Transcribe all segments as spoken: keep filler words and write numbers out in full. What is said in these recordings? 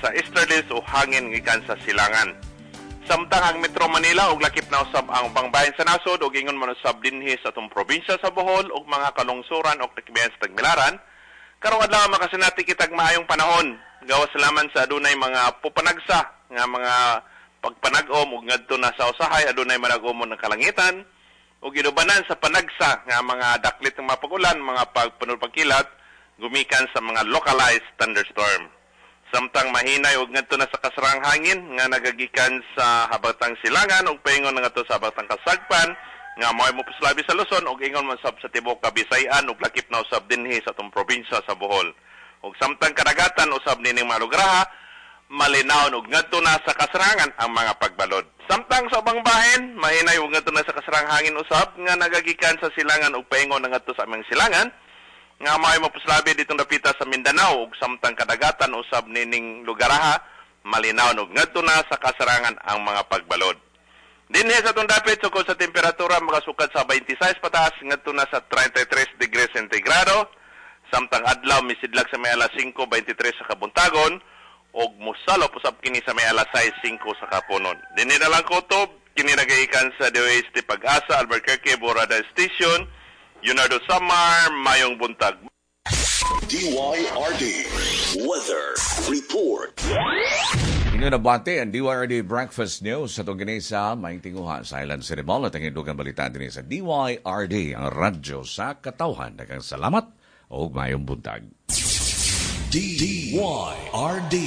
sa easterlies o hangin gikan sa silangan. Samtang ang Metro Manila og lakip na usab ang pangbahin sa nasod ug ingon man usab dinhi sa atong probinsya sa Bohol ug mga kalungsuran ug nakibayan sa Tagbilaran. Karong adlaw makasinati kitag maayong panahon. Gawas laman sa adunay mga pupanagsa nga mga pagpanag-om ug ngadto na sa usahay adunay manag-umon ng kalangitan ug gidubanan sa panagsa nga mga daklit ng mga pag-ulan, mga pagpanulpagkilat gumikan sa mga localized thunderstorm. Samtang mahinay ug ngadto na sa kasarang hangin nga nagagikan sa habatang silangan ug paingon na ngadto sa habatang kasagpan nga mo'y mopuslabi sa Luzon ug ingon man sab sa tibuok Kabisayan ug lakip na usab dinhi sa atong probinsya sa Bohol. Ug samtang kadagatan usab nining mga lugraha malinaw ug ngadto na sa kasarangan ang mga pagbalod. Samtang sa ubang bahin mahinay ug ngadto na sa kasarang hangin usab nga nagagikan sa silangan ug paingon na ngadto sa among silangan nga may mapuslabi ditong dapita sa Mindanao ug samtang kadagatan usab nining lugaraha malinaw ug ngadto na sa kasarangan ang mga pagbalod. Dinhi sa atong dapit sukod sa temperatura makasukad sa twenty-six pataas ngadto na sa thirty-three degrees centigrado. Samtang adlaw misidlag sa may alas five twenty-three sa kabuntagon ug mosalop usab kini sa may alas six five sa kapunon. Dinhi na lang kutob kini nagaikan sa D O H T Pag-asa Albuquerque Borada Station. Yunardo Samar, mayong buntag. D Y R D Weather Report. Inyo nabati ang D Y R D Breakfast News sa itong sa Maing Tinguha sa Island City Mall at ang indugang balita din sa D Y R D, ang radyo sa katawhan. Dagang salamat o mayong buntag. D Y R D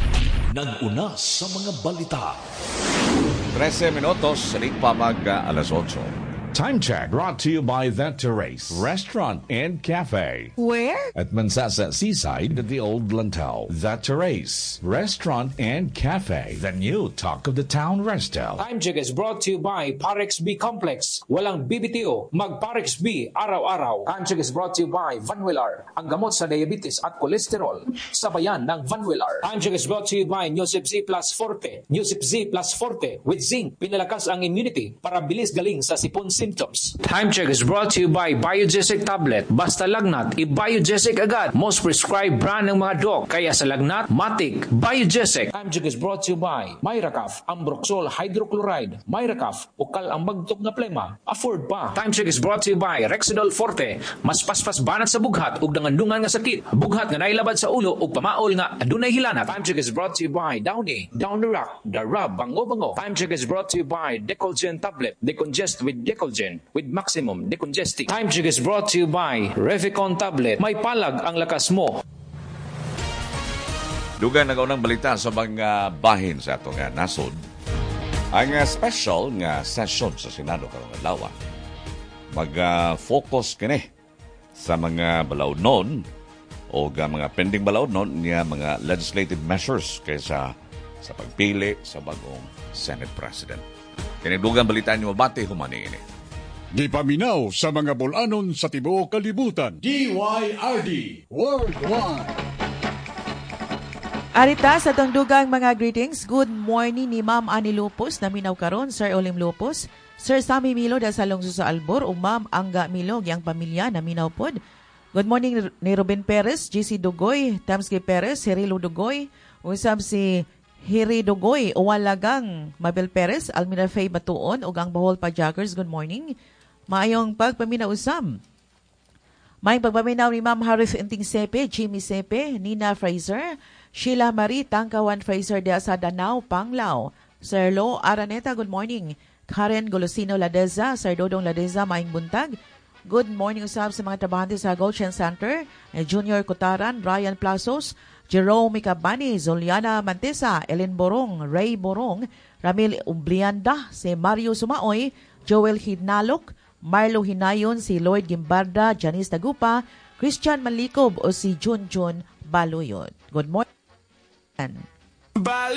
nag-una sa mga balita. thirteen minutos, saling pa mag uh, alas eight. Time check brought to you by The Terrace Restaurant and Cafe. Where? At Mansasa Seaside at the Old Lantau. The Terrace Restaurant and Cafe. The new talk of the town resto. Time check is brought to you by Parex B Complex. Walang B B T O, mag Parex B araw-araw. Time check is brought to you by Vanwillar. Ang gamot sa diabetes at kolesterol. Sabayan ng Vanwillar. Time check is brought to you by Newsip Z Plus Forte. Newsip Z Plus Forte with zinc. Pinalakas ang immunity para bilis galing sa sipon symptoms. Time check is brought to you by Biogesic Tablet. Basta lagnat, i-Biogesic agad. Most prescribed brand ng mga doc. Kaya sa lagnat, matik, Biogesic. Time check is brought to you by Myracaf, Ambroxol Hydrochloride. Myracaf, ukal ang magtok na plema. Afford pa. Time check is brought to you by Rexidol Forte. Mas paspas banat sa bughat ug dangandungan nga sakit. Bughat nga nailabad sa ulo ug pamaol nga adunay hilanat. Time check is brought to you by Downy, Down the Rock, The Rub, Bango-Bango. Time check is brought to you by Decolgen Tablet. Decongest with Decolgen. With maximum decongesting. Time check is brought to you by Revicon Tablet. May palag ang lakas mo. Dugang nagaunang balita sa mga bahin sa atong uh, nasod. Ang uh, special nga session sa Senado karong adlaw mag-focus uh, kini sa mga balawnon o uh, mga pending balawnon niya mga legislative measures kaysa sa pagpili sa bagong Senate President. Kini dugang balita ni mabati humani ini. Di paminaw sa mga bulanon sa tibuok kalibutan. D Y R D Worldwide. Arita sa itong dugang mga greetings. Good morning ni Ma'am Ani Lupos na minaw karon, Sir Olim Lupos, Sir Sammy Milo da Salong sa Albor, o Ma'am Angga Milo, yang pamilya na minaw pod. Good morning ni Ruben Perez, G C Dugoy, Tamski Perez, Cirilo Dugoy, usab si Hiri Dugoy, Uwalagang Mabel Perez, Almira Faye Batuon, ug ang Bohol Pajackers. Good morning. Maayong pagpaminausam. May pagpaminaw ni Ma'am Harith Inting Sepe, Jimmy Sepe, Nina Fraser, Sheila Marie Tangkawan Fraser de sa Danao, Panglao, Sir Lo Araneta, good morning. Karen Golosino Ladeza, Sir Dodong Ladeza, maayong buntag. Good morning usab sa mga trabahante sa Goshen Center, Junior Kutaran, Ryan Plazos, Jerome Cabani, Zoliana Mantesa, Ellen Borong, Ray Borong, Ramil Umblianda, si Mario Sumaoy, Joel Hinalok, Marlo Hinayon, si Lloyd Gimbarda, Janice Tagupa, Christian Malikob o si Junjun Baloyot. Good morning.